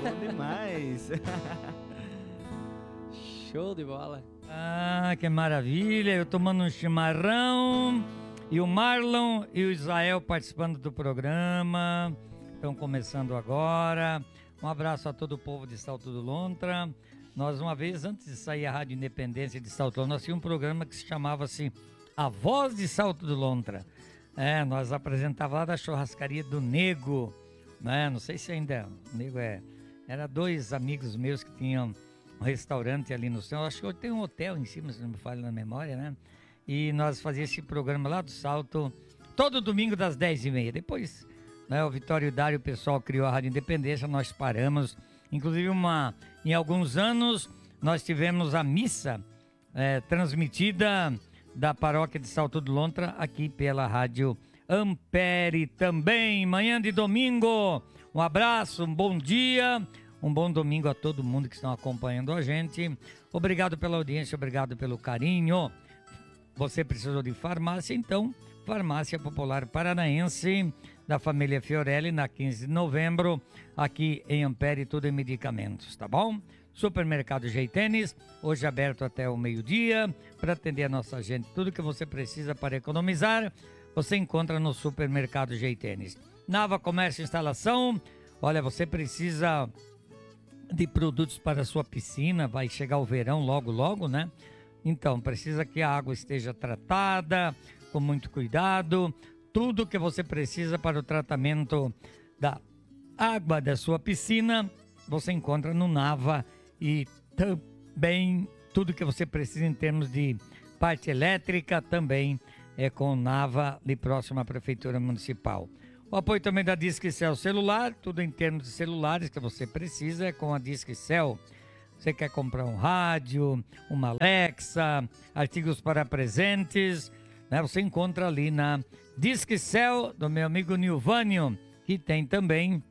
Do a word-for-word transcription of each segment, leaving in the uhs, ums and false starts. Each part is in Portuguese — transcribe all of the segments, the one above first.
bom demais. Show de bola. Ah, que maravilha. Eu tomando um chimarrão. E o Marlon e o Israel participando do programa. Estão começando agora. Um abraço a todo o povo de Salto do Lontra. Nós, uma vez, antes de sair a Rádio Independência de Salto do Lontra, nós tínhamos um programa que se chamava-se A Voz de Salto do Lontra. É, nós apresentávamos lá da churrascaria do Nego, né? Não sei se ainda o Nego é... Era dois amigos meus que tinham um restaurante ali no centro. Acho que hoje tem um hotel em cima, se não me falha na memória, né? E nós fazíamos esse programa lá do Salto, todo domingo das dez e meia. Depois, né, o Vitório Dário, o pessoal criou a Rádio Independência, nós paramos. Inclusive, uma, em alguns anos, nós tivemos a missa é, transmitida da paróquia de Salto do Lontra, aqui pela Rádio Ampere também. Manhã de domingo, um abraço, um bom dia, um bom domingo a todo mundo que estão acompanhando a gente. Obrigado pela audiência, obrigado pelo carinho. Você precisou de farmácia, então, Farmácia Popular Paranaense, da família Fiorelli, na quinze de novembro, aqui em Ampere, tudo em medicamentos, tá bom? Supermercado Geitênis, hoje aberto até o meio-dia, para atender a nossa gente. Tudo que você precisa para economizar, você encontra no Supermercado Geitênis. Nava Comércio e Instalação, olha, você precisa de produtos para a sua piscina, vai chegar o verão logo, logo, né? Então, precisa que a água esteja tratada, com muito cuidado. Tudo que você precisa para o tratamento da água da sua piscina, você encontra no Nava. E também tudo que você precisa em termos de parte elétrica, também é com o Nava, ali próximo à Prefeitura Municipal. O apoio também da Disquicel Celular, tudo em termos de celulares que você precisa é com a Disquicel. Você quer comprar um rádio, uma Alexa, artigos para presentes, né? Você encontra ali na Disquicel do meu amigo Nilvânio, que tem também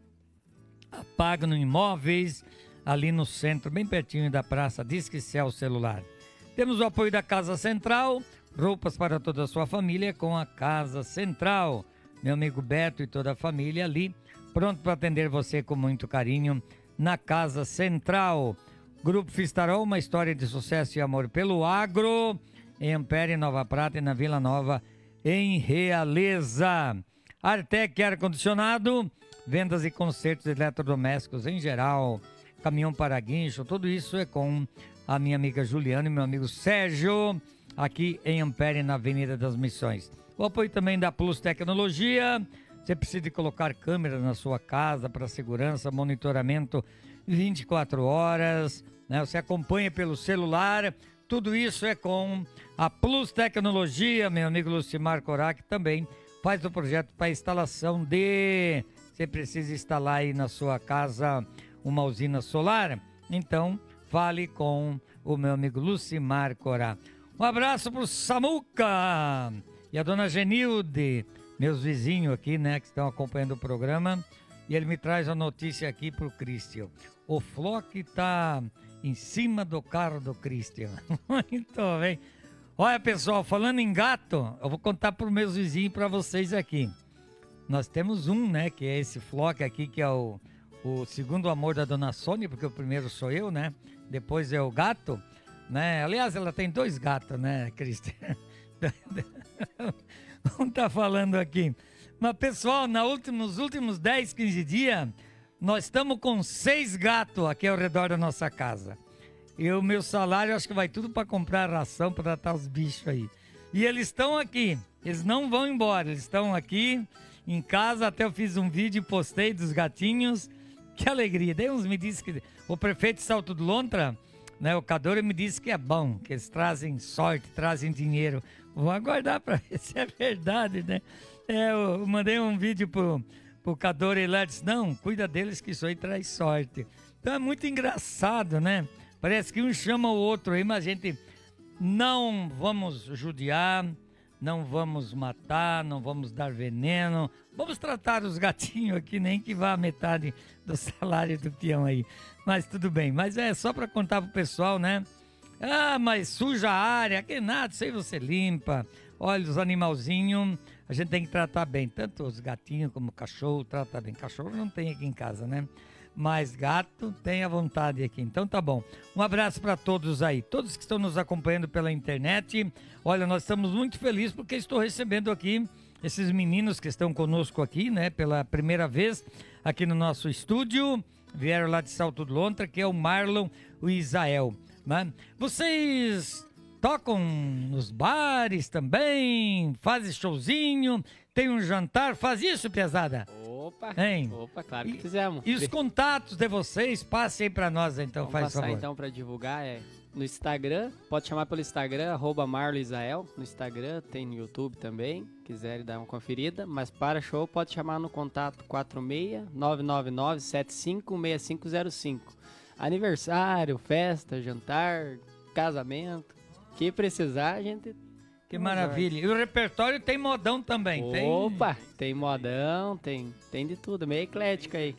a Pagno Imóveis, ali no centro, bem pertinho da praça Disquicel Celular. Temos o apoio da Casa Central, roupas para toda a sua família com a Casa Central. Meu amigo Beto e toda a família ali, pronto para atender você com muito carinho na Casa Central. Grupo Fistarol, uma história de sucesso e amor pelo agro, em Ampere, Nova Prata e na Vila Nova, em Realeza. Artec Ar-Condicionado, vendas e consertos eletrodomésticos em geral, caminhão para guincho, tudo isso é com a minha amiga Juliana e meu amigo Sérgio, aqui em Ampere, na Avenida das Missões. O apoio também da Plus Tecnologia, você precisa de colocar câmeras na sua casa para segurança, monitoramento vinte e quatro horas, né? Você acompanha pelo celular, tudo isso é com a Plus Tecnologia, meu amigo Lucimar Corac também faz o projeto para instalação de... Você precisa instalar aí na sua casa uma usina solar, então fale com o meu amigo Lucimar Corac. Um abraço pro Samuca e a dona Genilde, meus vizinhos aqui, né, que estão acompanhando o programa. E ele me traz a notícia aqui pro Cristian. O Flock tá em cima do carro do Cristian. Muito bem. Olha, pessoal, falando em gato, eu vou contar para os meus vizinhos e para vocês aqui. Nós temos um, né, que é esse Flock aqui, que é o, o segundo amor da dona Sônia, porque o primeiro sou eu, né? Depois é o gato, né? Aliás, ela tem dois gatos, né, Cristian? Vamos tá falando aqui. Mas, pessoal, na última, nos últimos dez, quinze dias, nós estamos com seis gatos aqui ao redor da nossa casa. E o meu salário, acho que vai tudo para comprar ração, para tratar os bichos aí. E eles estão aqui, eles não vão embora, eles estão aqui em casa. Até eu fiz um vídeo e postei dos gatinhos. Que alegria. Daí uns me disse que o prefeito de Salto do Lontra, né, o Cadore, me disse que é bom, que eles trazem sorte, trazem dinheiro. Vou aguardar para ver se é verdade, né? É, eu mandei um vídeo pro, pro Cadore e ele disse, não, cuida deles que isso aí traz sorte. Então é muito engraçado, né? Parece que um chama o outro aí, mas a gente não vamos judiar, não vamos matar, não vamos dar veneno. Vamos tratar os gatinhos aqui, nem que vá a metade do salário do peão aí. Mas tudo bem, mas é só para contar pro pessoal, né? Ah, mas suja a área, que nada, isso aí você limpa. Olha, os animalzinhos, a gente tem que tratar bem, tanto os gatinhos como o cachorro, trata bem. Cachorro não tem aqui em casa, né? Mas gato tem à vontade aqui, então tá bom. Um abraço para todos aí, todos que estão nos acompanhando pela internet. Olha, nós estamos muito felizes porque estou recebendo aqui esses meninos que estão conosco aqui, né, pela primeira vez aqui no nosso estúdio. Vieram lá de Salto do Lontra, que é o Marlon e o Isael, né? Vocês tocam nos bares também, fazem showzinho, tem um jantar, faz isso, pesada? Opa, hein? Opa, claro que fizemos. E os contatos de vocês, passem aí pra nós então, Vamos faz passar favor. então para divulgar, é no Instagram, pode chamar pelo Instagram, arroba Marlon Isael, no Instagram, tem no YouTube também, quiserem dar uma conferida, mas para show pode chamar no contato quatro seis nove nove nove sete cinco seis cinco zero cinco. Aniversário, festa, jantar, casamento, que precisar a gente... Que maravilha. E o repertório tem modão também, tem? Opa, tem modão, tem, tem de tudo, meio eclético aí.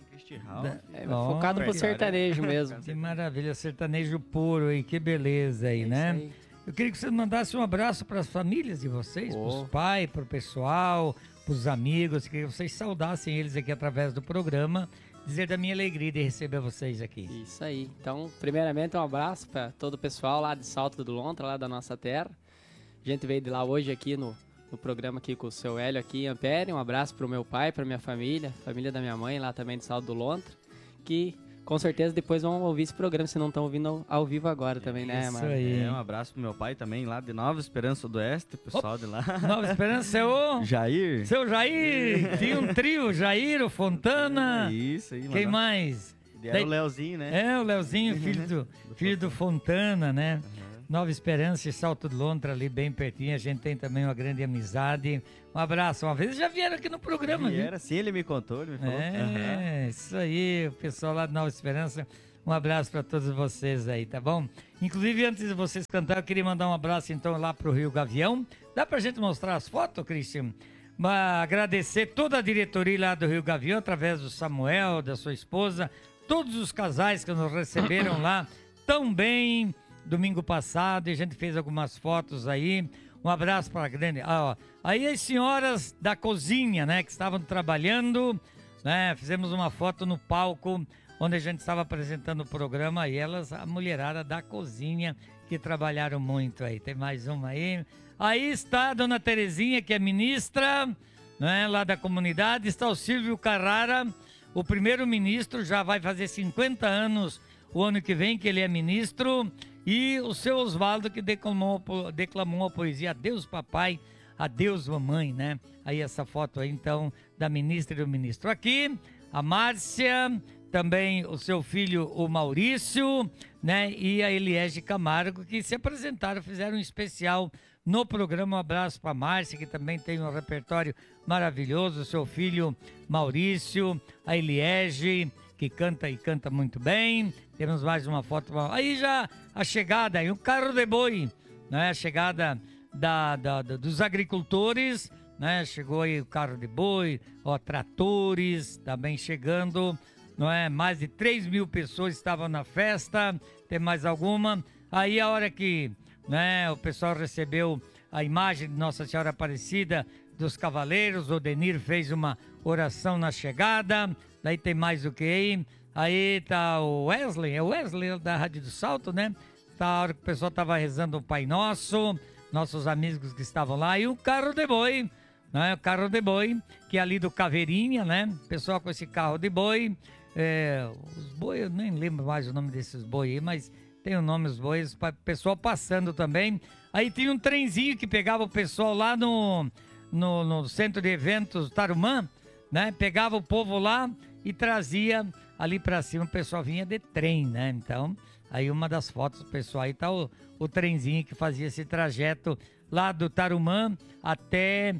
É, oh, focado pro sertanejo mesmo. Que maravilha, sertanejo puro aí, que beleza aí, é né? Aí. Eu queria que você mandasse um abraço para as famílias de vocês, oh. para os pais, para o pessoal, para os amigos, que vocês saudassem eles aqui através do programa, dizer da minha alegria de receber vocês aqui. Isso aí. Então, primeiramente, um abraço para todo o pessoal lá de Salto do Lontra, lá da nossa terra. A gente veio de lá hoje aqui no, no programa aqui com o seu Hélio aqui em Ampere. Um abraço pro meu pai, pra minha família, família da minha mãe lá também de Salto do Lontra, que com certeza depois vão ouvir esse programa, se não estão ouvindo ao, ao vivo agora também, né, Isso Marcos? aí. É, um abraço pro meu pai também, lá de Nova Esperança do Oeste, pessoal de lá. Nova Esperança, seu... Jair. Seu Jair, tinha um trio, Jair, o Fontana. É isso aí, mano. Quem mais? Era Daí... o Leozinho, né? É, o Leozinho, filho do, filho do Fontana, né? Uhum. Nova Esperança e Salto do Lontra ali bem pertinho, a gente tem também uma grande amizade. Um abraço, uma vez já vieram aqui no programa, viu? Era sim, ele me contou, ele me falou. É, uhum. Isso aí, o pessoal lá de Nova Esperança, um abraço para todos vocês aí, tá bom? Inclusive, antes de vocês cantar, eu queria mandar um abraço então lá pro Rio Gavião. Dá pra gente mostrar as fotos, Cristian? Mas agradecer toda a diretoria lá do Rio Gavião, através do Samuel, da sua esposa, todos os casais que nos receberam lá tão bem domingo passado, e a gente fez algumas fotos aí. Um abraço para a grande... Ah, ó. Aí as senhoras da cozinha, né, que estavam trabalhando, né, fizemos uma foto no palco onde a gente estava apresentando o programa, e elas, a mulherada da cozinha, que trabalharam muito aí. Tem mais uma aí. Aí está a dona Terezinha, que é ministra, né, lá da comunidade. Está o Silvio Carrara, o primeiro ministro, já vai fazer cinquenta anos o ano que vem que ele é ministro. E o seu Oswaldo, que declamou, declamou a poesia Adeus Papai, Adeus Mamãe, né? Aí essa foto aí, então, da ministra e do ministro. Aqui, a Márcia, também o seu filho, o Maurício, né? E a Eliege Camargo, que se apresentaram, fizeram um especial no programa. Um abraço para a Márcia, que também tem um repertório maravilhoso. O seu filho, Maurício, a Eliege, que canta e canta muito bem. Temos mais uma foto. Aí já a chegada, aí um carro de boi, né? A chegada da, da, da, dos agricultores, né? Chegou aí o carro de boi, ó, tratores também chegando, não é? Mais de três mil pessoas estavam na festa. Tem mais alguma? Aí a hora que, né, o pessoal recebeu a imagem de Nossa Senhora Aparecida dos Cavaleiros, o Denir fez uma oração na chegada. Daí tem mais o que aí? Aí tá o Wesley, é o Wesley da Rádio do Salto, né? Tá a hora que o pessoal tava rezando o Pai Nosso, nossos amigos que estavam lá, e o carro de boi, né? O carro de boi, que é ali do Caveirinha, né? Pessoal com esse carro de boi, é, os boi, eu nem lembro mais o nome desses boi aí, mas tem o nome dos bois, o pessoal passando também. Aí tinha um trenzinho que pegava o pessoal lá no, no, no centro de eventos Tarumã, né? Pegava o povo lá e trazia ali pra cima, o pessoal vinha de trem, né? Então, aí uma das fotos do pessoal, aí tá o, o trenzinho que fazia esse trajeto lá do Tarumã até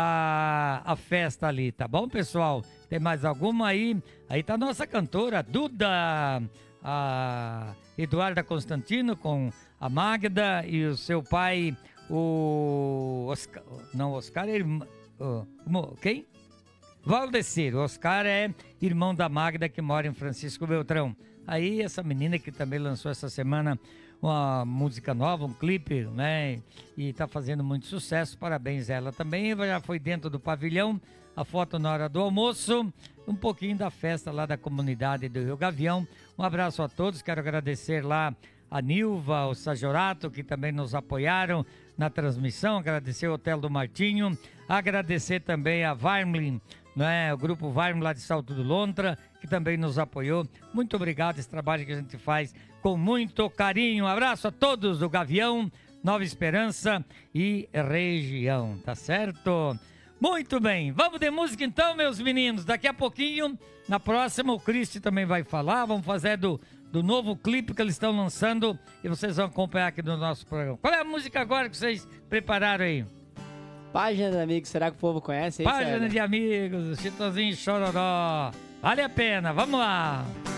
a, a festa ali, tá bom, pessoal? Tem mais alguma aí? Aí tá a nossa cantora, Duda, a Eduarda Constantino, com a Magda e o seu pai, o Oscar, não, Oscar, ele, uh, quem? Valdecir. O Oscar é irmão da Magda, que mora em Francisco Beltrão. Aí essa menina que também lançou essa semana uma música nova, um clipe, né? E tá fazendo muito sucesso. Parabéns a ela também. Já foi dentro do pavilhão, a foto na hora do almoço, um pouquinho da festa lá da comunidade do Rio Gavião. Um abraço a todos. Quero agradecer lá a Nilva, o Sajorato, que também nos apoiaram na transmissão. Agradecer o Hotel do Martinho. Agradecer também a Varmlin, né, o grupo Varmlin lá de Salto do Lontra, que também nos apoiou. Muito obrigado, esse trabalho que a gente faz com muito carinho. Um abraço a todos do Gavião, Nova Esperança e região, tá certo? Muito bem, vamos de música então, meus meninos. Daqui a pouquinho, na próxima, o Cristi também vai falar. Vamos fazer do, do novo clipe que eles estão lançando e vocês vão acompanhar aqui no nosso programa. Qual é a música agora que vocês prepararam aí? Página de Amigos, será que o povo conhece? Aí, Página Célio? de Amigos, Chitãozinho e Chororó. Vale a pena, vamos lá.